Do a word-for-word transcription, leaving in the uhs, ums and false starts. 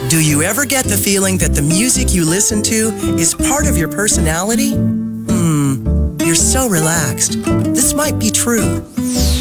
Do you ever get the feeling that the music you listen to is part of your personality? Hmm, you're so relaxed. This might be true.